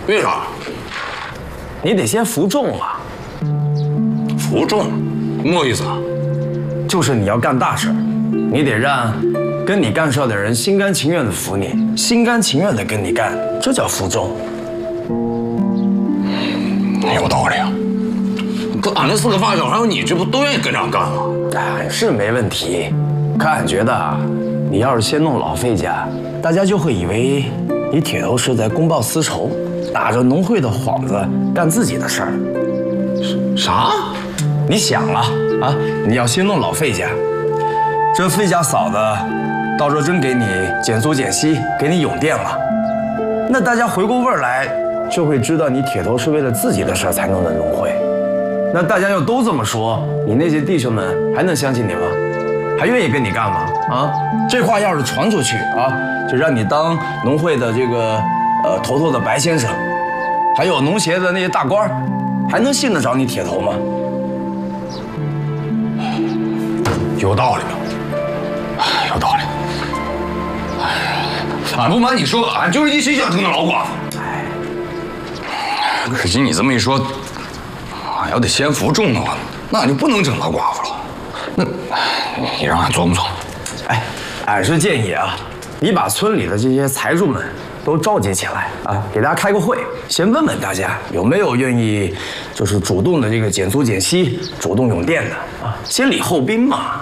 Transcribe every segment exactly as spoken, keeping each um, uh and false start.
为啥？ 你得先服众啊。 服众？么意思啊？ 就是你要干大事，你得让跟你干事的人心甘情愿的服你，心甘情愿的跟你干，这叫服众。 有道理啊。可俺这四个发小还有你，这不都愿意跟着俺干吗？ 哎，是没问题。可俺觉得啊，你要是先弄老费家，大家就会以为你铁头是在公报私仇，打着农会的幌子干自己的事儿。 啥？ 你想啊啊！你要先弄老费家，这费家嫂子到时候真给你减租减息，给你涌电了，那大家回过味儿来，就会知道你铁头是为了自己的事儿才弄的农会。那大家要都这么说，你那些弟兄们还能相信你吗？还愿意跟你干吗？啊，这话要是传出去啊，就让你当农会的这个呃头头的白先生，还有农协的那些大官，还能信得着你铁头吗？ 有道理，有道理。俺不瞒你说，俺就是一心想成那老寡妇。哎，可惜你这么一说，俺要得先服众的话，那俺就不能整老寡妇了。那你让俺琢磨琢磨。 哎，俺是建议啊，你把村里的这些财主们都召集起来啊，给大家开个会，先问问大家有没有愿意，就是主动的这个减租减息、主动涌电的啊，先礼后兵嘛。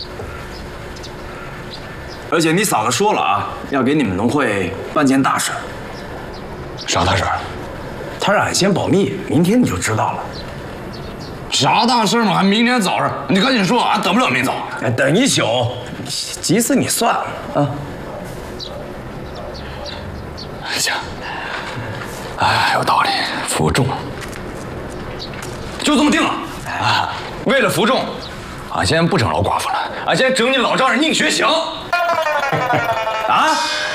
而且你嫂子说了啊，要给你们农会办件大事。 啥大事？ 她让俺先保密，明天你就知道了。 啥大事嘛？还明天早上？你赶紧说，俺等不了明早。 哎，等一宿，急死你算了啊！ 行，哎，有道理，服众，就这么定了啊！为了服众，俺先不整老寡妇了，俺先整你老丈人宁学祥。 啊？